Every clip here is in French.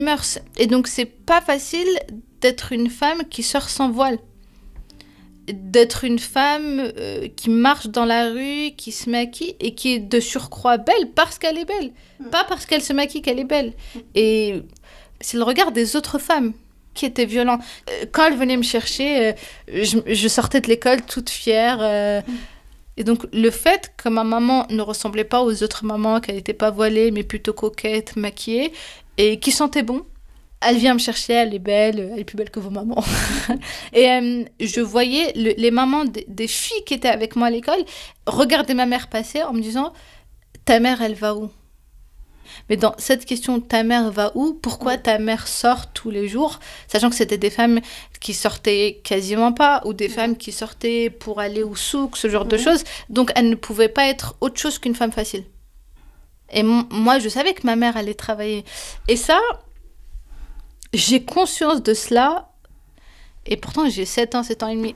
mœurs. Et donc, c'est pas facile d'être une femme qui sort sans voile. D'être une femme qui marche dans la rue, qui se maquille et qui est de surcroît belle parce qu'elle est belle. Pas parce qu'elle se maquille qu'elle est belle. Et c'est le regard des autres femmes qui était violent. Quand elle venait me chercher, je sortais de l'école toute fière. Et donc, le fait que ma maman ne ressemblait pas aux autres mamans, qu'elle n'était pas voilée, mais plutôt coquette, maquillée, et qui sentait bon, elle vient me chercher, elle est belle, elle est plus belle que vos mamans. Et je voyais les mamans des filles qui étaient avec moi à l'école regarder ma mère passer en me disant « Ta mère, elle va où ?» Mais dans cette question « Ta mère va où ?» Pourquoi ta mère sort tous les jours? Sachant que c'était des femmes qui sortaient quasiment pas, ou des femmes qui sortaient pour aller au souk, ce genre de choses. Donc, elles ne pouvaient pas être autre chose qu'une femme facile. Et moi, je savais que ma mère allait travailler. Et ça, j'ai conscience de cela. Et pourtant, j'ai 7 ans, 7 ans et demi.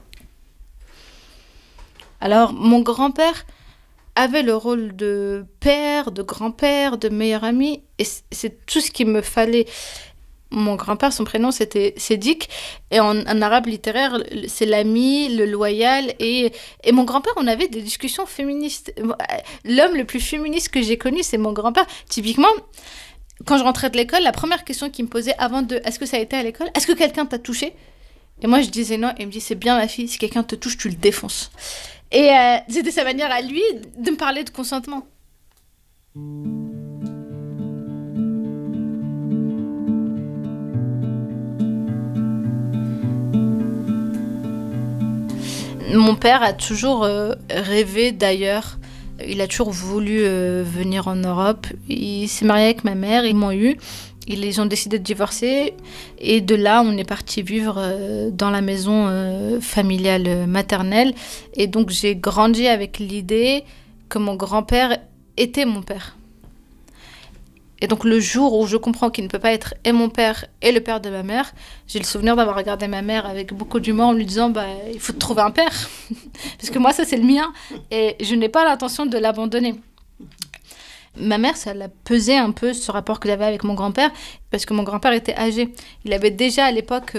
Alors, mon grand-père avait le rôle de père, de grand-père, de meilleur ami. Et c'est tout ce qu'il me fallait. Mon grand-père, son prénom, c'était Sédik. Et en arabe littéraire, c'est l'ami, le loyal. Et mon grand-père, on avait des discussions féministes. L'homme le plus féministe que j'ai connu, c'est mon grand-père. Typiquement, quand je rentrais de l'école, la première question qu'il me posait avant de « Est-ce que ça a été à l'école? Est-ce que quelqu'un t'a touché ?» Et moi, je disais non. Et il me dit « C'est bien, ma fille. Si quelqu'un te touche, tu le défonces. » Et c'était sa manière à lui de me parler de consentement. Mon père a toujours rêvé d'ailleurs. Il a toujours voulu venir en Europe. Il s'est marié avec ma mère, ils m'ont eu. Ils ont décidé de divorcer. Et de là, on est parti vivre dans la maison familiale maternelle. Et donc, j'ai grandi avec l'idée que mon grand-père était mon père. Et donc, le jour où je comprends qu'il ne peut pas être et mon père et le père de ma mère, j'ai le souvenir d'avoir regardé ma mère avec beaucoup d'humour en lui disant « il faut te trouver un père. » Parce que moi, ça, c'est le mien. Et je n'ai pas l'intention de l'abandonner. Ma mère, ça l'a pesé un peu, ce rapport que j'avais avec mon grand-père, parce que mon grand-père était âgé. Il avait déjà, à l'époque,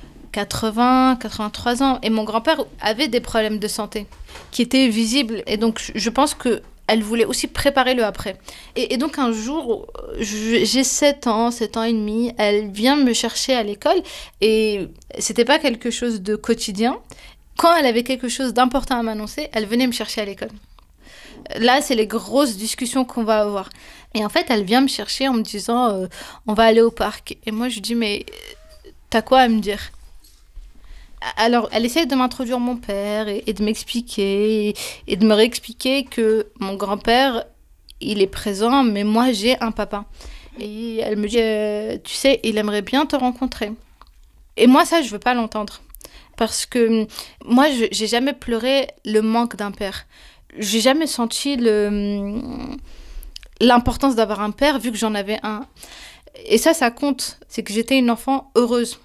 80, 83 ans. Et mon grand-père avait des problèmes de santé qui étaient visibles. Et donc, je pense qu'elle voulait aussi préparer le après. Et donc, un jour, j'ai 7 ans et demi, elle vient me chercher à l'école. Et c'était pas quelque chose de quotidien. Quand elle avait quelque chose d'important à m'annoncer, elle venait me chercher à l'école. Là, c'est les grosses discussions qu'on va avoir. Et en fait, elle vient me chercher en me disant on va aller au parc. Et moi, je dis mais t'as quoi à me dire? Alors, elle essaye de m'introduire mon père et de m'expliquer et de me réexpliquer que mon grand-père, il est présent, mais moi, j'ai un papa. Et elle me dit tu sais, il aimerait bien te rencontrer. Et moi, ça, je veux pas l'entendre. Parce que moi, j'ai jamais pleuré le manque d'un père. J'ai jamais senti l'importance d'avoir un père vu que j'en avais un. Et ça compte. C'est que j'étais une enfant heureuse.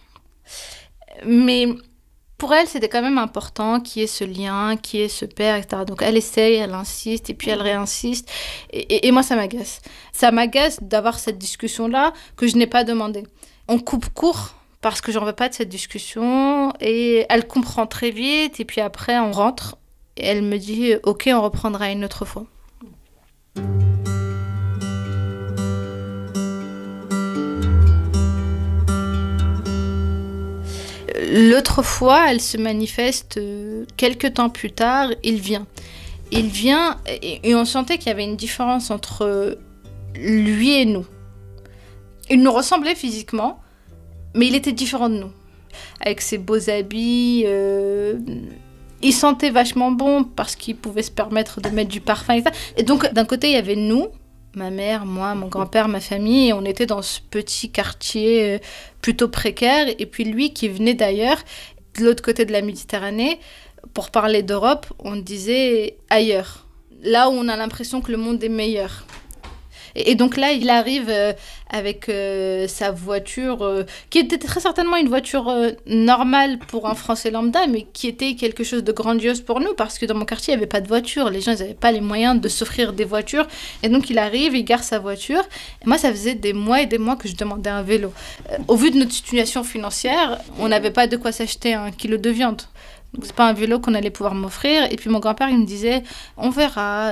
Mais pour elle, c'était quand même important qu'il y ait ce lien, qu'il y ait ce père, etc. Donc elle essaye, elle insiste, et puis elle réinsiste. Et moi, ça m'agace. Ça m'agace d'avoir cette discussion-là que je n'ai pas demandée. On coupe court parce que j'en veux pas de cette discussion. Et elle comprend très vite. Et puis après, on rentre. Et elle me dit « Ok, on reprendra une autre fois ». L'autre fois, elle se manifeste quelques temps plus tard, il vient. Il vient et on sentait qu'il y avait une différence entre lui et nous. Il nous ressemblait physiquement, mais il était différent de nous. Avec ses beaux habits... il sentait vachement bon parce qu'il pouvait se permettre de mettre du parfum et ça. Et donc, d'un côté, il y avait nous, ma mère, moi, mon grand-père, ma famille, et on était dans ce petit quartier plutôt précaire. Et puis lui qui venait d'ailleurs, de l'autre côté de la Méditerranée, pour parler d'Europe, on disait ailleurs. Là où on a l'impression que le monde est meilleur. Et donc là, il arrive avec sa voiture, qui était très certainement une voiture normale pour un Français lambda, mais qui était quelque chose de grandiose pour nous, parce que dans mon quartier, il n'y avait pas de voiture. Les gens, ils n'avaient pas les moyens de s'offrir des voitures. Et donc, il arrive, il gare sa voiture. Et moi, ça faisait des mois et des mois que je demandais un vélo. Au vu de notre situation financière, on n'avait pas de quoi s'acheter 1 kilo de viande. Donc, c'est pas un vélo qu'on allait pouvoir m'offrir. Et puis, mon grand-père, il me disait, on verra.